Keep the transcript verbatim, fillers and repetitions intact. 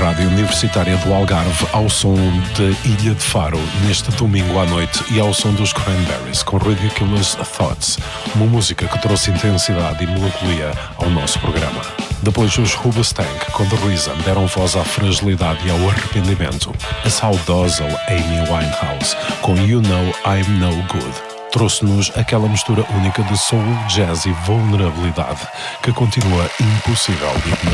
Rádio Universitária do Algarve ao som de Ilha de Faro neste domingo à noite e ao som dos Cranberries com Ridiculous Thoughts, uma música que trouxe intensidade e melancolia ao nosso programa. Depois os Hoobastank com The Reason deram voz à fragilidade e ao arrependimento. A saudosa Amy Winehouse com You Know I'm No Good trouxe-nos aquela mistura única de soul, jazz e vulnerabilidade que continua impossível de ignorar.